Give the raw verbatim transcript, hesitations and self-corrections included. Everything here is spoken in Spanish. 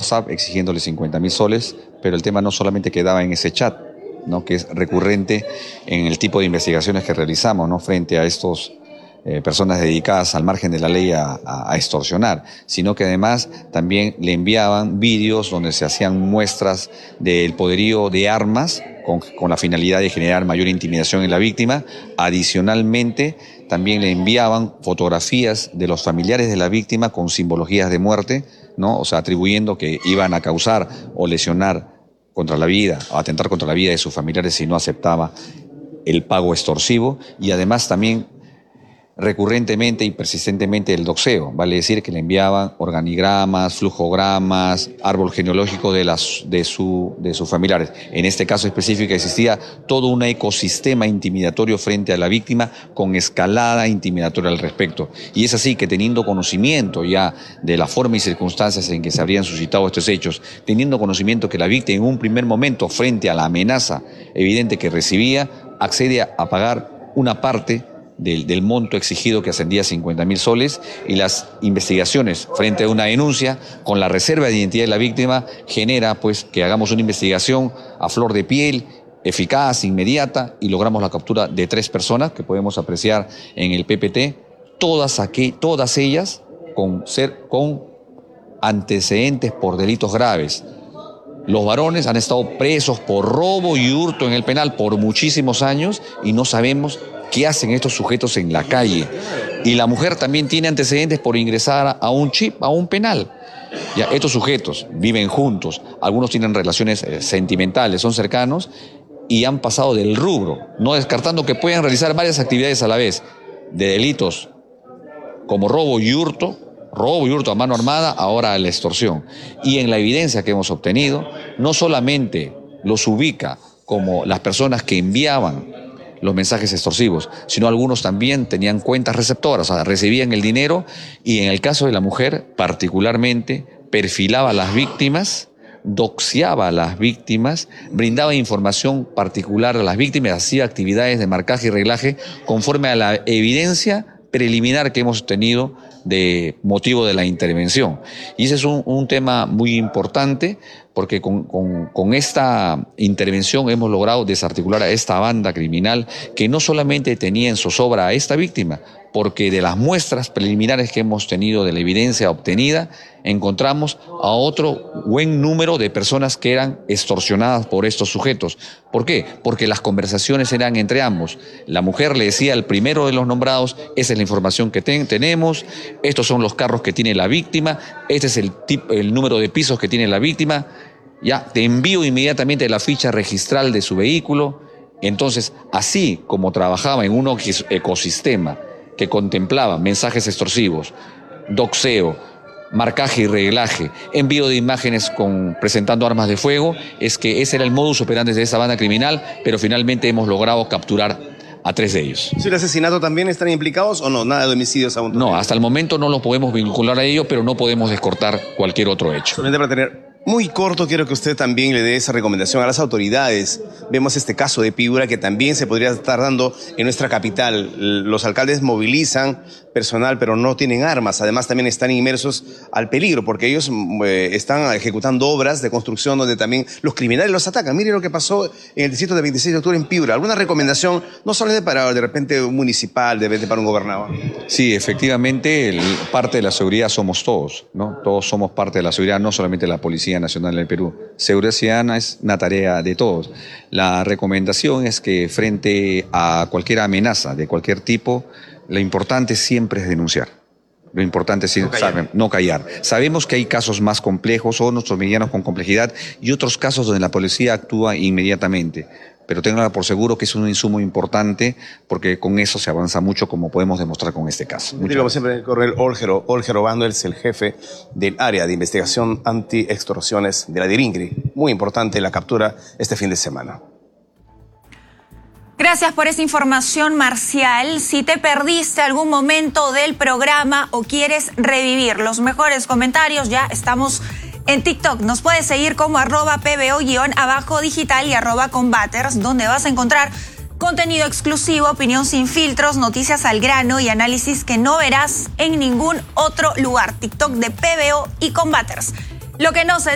WhatsApp exigiéndole cincuenta mil soles, pero el tema no solamente quedaba en ese chat, ¿no?, que es recurrente en el tipo de investigaciones que realizamos, ¿no?, frente a estos eh, personas dedicadas al margen de la ley a, a, a extorsionar, sino que además también le enviaban vídeos donde se hacían muestras del poderío de armas con, con la finalidad de generar mayor intimidación en la víctima. Adicionalmente, también le enviaban fotografías de los familiares de la víctima con simbologías de muerte, ¿no?, o sea, atribuyendo que iban a causar o lesionar contra la vida, o atentar contra la vida de sus familiares si no aceptaba el pago extorsivo, y además también recurrentemente y persistentemente el doxeo, vale decir que le enviaban organigramas, flujogramas, árbol genealógico de, las, de, su, de sus familiares. En este caso específico existía todo un ecosistema intimidatorio frente a la víctima con escalada intimidatoria al respecto. Y es así que, teniendo conocimiento ya de la forma y circunstancias en que se habrían suscitado estos hechos, teniendo conocimiento que la víctima en un primer momento, frente a la amenaza evidente que recibía, accede a pagar una parte Del, del monto exigido, que ascendía a cincuenta mil soles, y las investigaciones frente a una denuncia con la reserva de identidad de la víctima genera pues que hagamos una investigación a flor de piel, eficaz, inmediata, y logramos la captura de tres personas que podemos apreciar en el P P T, todas, aquí, todas ellas con, ser, con antecedentes por delitos graves. Los varones han estado presos por robo y hurto en el penal por muchísimos años y no sabemos qué hacen estos sujetos en la calle. Y la mujer también tiene antecedentes por ingresar a un chip, a un penal. Ya, estos sujetos viven juntos, algunos tienen relaciones eh, sentimentales, son cercanos y han pasado del rubro, no descartando que puedan realizar varias actividades a la vez, de delitos como robo y hurto, robo y hurto a mano armada, ahora a la extorsión. Y en la evidencia que hemos obtenido, no solamente los ubica como las personas que enviaban los mensajes extorsivos, sino algunos también tenían cuentas receptoras, o sea, recibían el dinero, y en el caso de la mujer particularmente perfilaba a las víctimas, doxiaba a las víctimas, brindaba información particular a las víctimas, hacía actividades de marcaje y reglaje conforme a la evidencia preliminar que hemos tenido de motivo de la intervención. Y ese es un, un tema muy importante, porque con, con, con esta intervención hemos logrado desarticular a esta banda criminal que no solamente tenía en zozobra a esta víctima, porque de las muestras preliminares que hemos tenido de la evidencia obtenida, encontramos a otro buen número de personas que eran extorsionadas por estos sujetos. ¿Por qué? Porque las conversaciones eran entre ambos. La mujer le decía al primero de los nombrados: esa es la información que ten, tenemos, estos son los carros que tiene la víctima, este es el, tipo, el número de pisos que tiene la víctima, ya te envío inmediatamente la ficha registral de su vehículo. Entonces, así como trabajaba en un ecosistema que contemplaba mensajes extorsivos, doxeo, marcaje y reglaje, envío de imágenes con, presentando armas de fuego, es que ese era el modus operandi de esa banda criminal, pero finalmente hemos logrado capturar a tres de ellos. ¿Si el asesinato también están implicados o no? Nada de homicidios aún. No, hasta el momento no los podemos vincular a ello, pero no podemos descortar cualquier otro hecho. Solamente para tener muy corto, quiero que usted también le dé esa recomendación a las autoridades. Vemos este caso de Piura que también se podría estar dando en nuestra capital. Los alcaldes movilizan personal, pero no tienen armas. Además, también están inmersos al peligro, porque ellos eh, están ejecutando obras de construcción donde también los criminales los atacan. Mire lo que pasó en el distrito de veintiséis de octubre en Piura. ¿Alguna recomendación, no solamente para de repente un municipal, de repente para un gobernador? Sí, efectivamente, el, parte de la seguridad somos todos, ¿no? Todos somos parte de la seguridad, no solamente la Policía Nacional del Perú. Seguridad ciudadana es una tarea de todos. La recomendación es que frente a cualquier amenaza de cualquier tipo, lo importante siempre es denunciar. Lo importante es no callar. no callar. Sabemos que hay casos más complejos o nuestros medianos con complejidad y otros casos donde la policía actúa inmediatamente. Pero tenganla por seguro que es un insumo importante, porque con eso se avanza mucho, como podemos demostrar con este caso. Como siempre, el coronel Olger, Olger Obando es el jefe del área de investigación anti-extorsiones de la DIRINCRI. Muy importante la captura este fin de semana. Gracias por esa información, Marcial. Si te perdiste algún momento del programa o quieres revivir los mejores comentarios, ya estamos en TikTok. Nos puedes seguir como arroba pbo guión abajo digital y arroba combaters, donde vas a encontrar contenido exclusivo, opinión sin filtros, noticias al grano y análisis que no verás en ningún otro lugar. TikTok de P B O y Combaters. Lo que no se